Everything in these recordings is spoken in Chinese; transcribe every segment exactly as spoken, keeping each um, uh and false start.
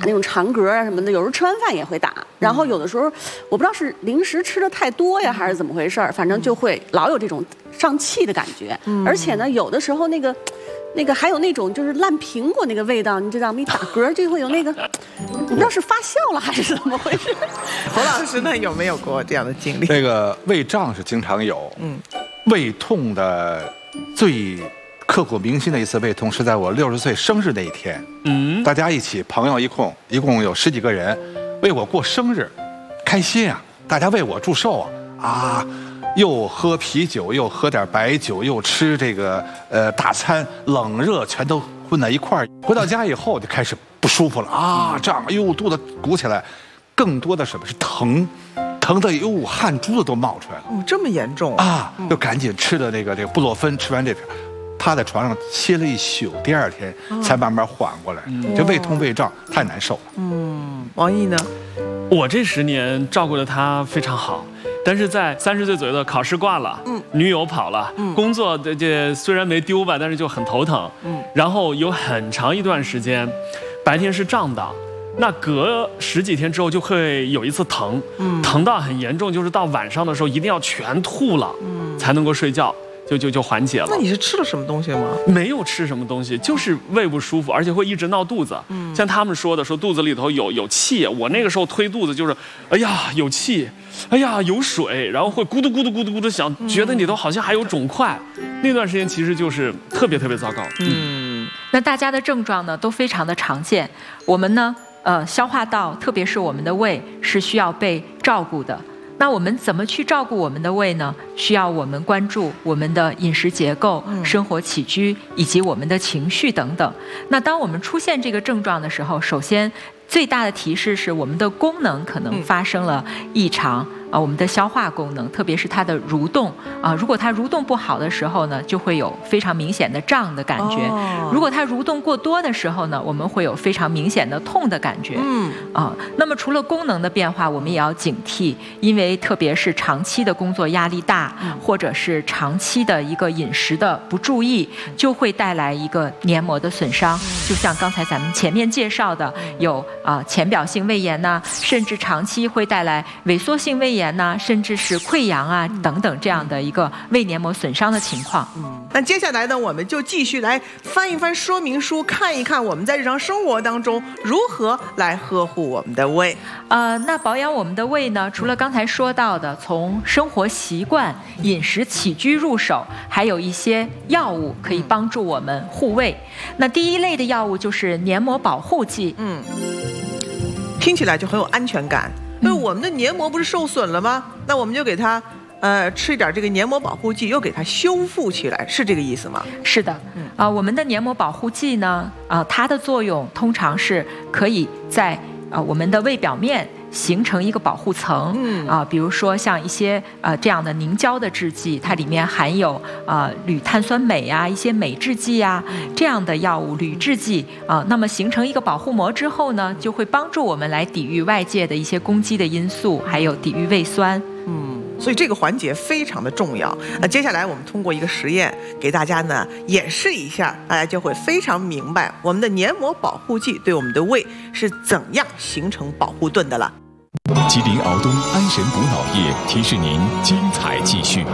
那种长嗝啊什么的，有时候吃完饭也会打。然后有的时候我不知道是零食吃的太多呀，还是怎么回事儿，反正就会老有这种上气的感觉。而且呢，有的时候那个。那个还有那种就是烂苹果那个味道，你知道吗？一打嗝就会有那个，不知道是发酵了还是怎么回事。 侯老师呢有没有过这样的经历？ 这个胃胀是经常有，嗯，胃痛的最刻骨铭心的一次胃痛是在我六十岁生日那一天，嗯，大家一起朋友一共一共有十几个人为我过生日，开心啊！大家为我祝寿啊啊！又喝啤酒，又喝点白酒，又吃这个呃大餐，冷热全都混在一块儿。回到家以后就开始不舒服了啊，胀，哎呦肚子鼓起来，更多的什么是疼，疼的哟汗珠子都冒出来了。 哦，这么严重啊！就赶紧吃的这个这个布洛芬，吃完这瓶，趴在床上歇了一宿，第二天才慢慢缓过来。这胃痛胃胀太难受了。 嗯，王毅呢？ 我这十年照顾的他非常好。但是在三十岁左右的考试挂了，嗯，女友跑了，嗯，工作这这虽然没丢吧，但是就很头疼，嗯，然后有很长一段时间，白天是胀的，那隔十几天之后就会有一次疼，嗯，疼到很严重，就是到晚上的时候一定要全吐了，嗯，才能够睡觉。就就就缓解了。 那你是吃了什么东西吗？ 没有吃什么东西，就是胃不舒服，而且会一直闹肚子。嗯，像他们说的，说肚子里头有有气。我那个时候推肚子就是，哎呀有气，哎呀有水，然后会咕嘟咕嘟咕嘟咕嘟响，觉得你都好像还有肿块。那段时间其实就是特别特别糟糕。 嗯，那大家的症状呢都非常的常见。我们呢，呃，消化道，特别是我们的胃，是需要被照顾的。那我们怎么去照顾我们的胃呢？需要我们关注我们的饮食结构、生活起居以及我们的情绪等等。那当我们出现这个症状的时候，首先最大的提示是我们的功能可能发生了异常。啊，我们的消化功能，特别是它的蠕动啊，如果它蠕动不好的时候呢，就会有非常明显的胀的感觉；哦、如果它蠕动过多的时候呢，我们会有非常明显的痛的感觉。嗯，啊，那么除了功能的变化，我们也要警惕，因为特别是长期的工作压力大，嗯、或者是长期的一个饮食的不注意，就会带来一个黏膜的损伤。嗯、就像刚才咱们前面介绍的，有啊浅表性胃炎呐、啊，甚至长期会带来萎缩性胃炎。呢，甚至是溃疡啊等等这样的一个胃黏膜损伤的情况。 嗯，那接下来呢，我们就继续来翻一翻说明书，看一看我们在日常生活当中如何来呵护我们的胃。 呃，那保养我们的胃呢，除了刚才说到的从生活习惯、饮食起居入手，还有一些药物可以帮助我们护胃。那第一类的药物就是黏膜保护剂。嗯， 听起来就很有安全感。因为我们的黏膜不是受损了吗？那我们就给它，呃，吃一点这个黏膜保护剂，又给它修复起来，是这个意思吗？ 是的，嗯啊、呃，我们的黏膜保护剂呢，啊、呃，它的作用通常是可以在啊、呃、我们的胃表面形成一个保护层，嗯啊、呃，比如说像一些呃这样的凝胶的制剂，它里面含有啊、呃、铝碳酸镁啊一些镁制剂啊这样的药物铝制剂啊、呃，那么形成一个保护膜之后呢，就会帮助我们来抵御外界的一些攻击的因素，还有抵御胃酸。 嗯，所以这个环节非常的重要。那接下来我们通过一个实验给大家呢演示一下，大家就会非常明白我们的黏膜保护剂对我们的胃是怎样形成保护盾的了。 吉林敖东安神补脑液提示您精彩继续。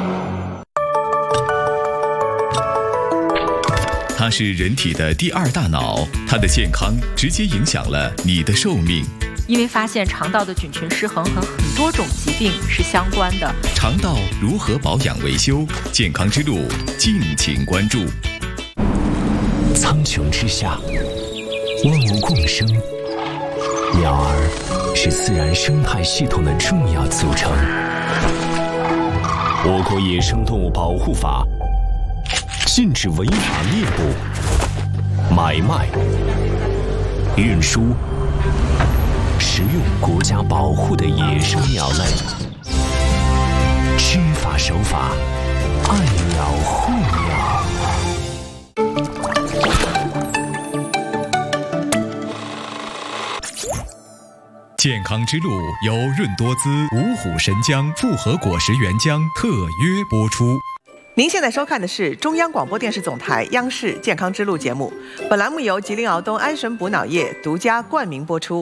它是人体的第二大脑，它的健康直接影响了你的寿命。 因为发现肠道的菌群失衡和很多种疾病是相关的。 肠道如何保养维修？健康之路，敬请关注。 苍穹之下，万物共生，鸟儿是自然生态系统的重要组成。我国野生动物保护法禁止违法猎捕、买卖、运输、食用国家保护的野生鸟类。知法守法，爱鸟护鸟。 健康之路由润多滋、五虎神姜复合果实原浆特约播出。 您现在收看的是中央广播电视总台央视健康之路节目，本栏目由吉林敖东安神补脑液独家冠名播出。